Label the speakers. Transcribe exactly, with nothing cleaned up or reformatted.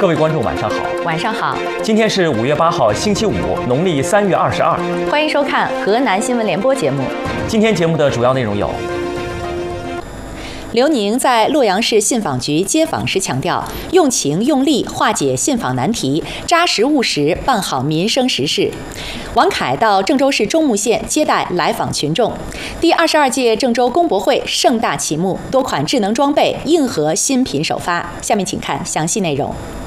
Speaker 1: 各位观众，晚上好。
Speaker 2: 晚上好。
Speaker 1: 今天是五月八号，星期五，农历三月二十二。
Speaker 2: 欢迎收看河南新闻联播节目。
Speaker 1: 今天节目的主要内容有：
Speaker 2: 刘宁在洛阳市信访局接访时强调，用情用力化解信访难题，扎实务实办好民生实事。王凯到郑州市中牟县接待来访群众。第二十二届郑州工博会盛大启幕，多款智能装备硬核新品首发。下面请看详细内容。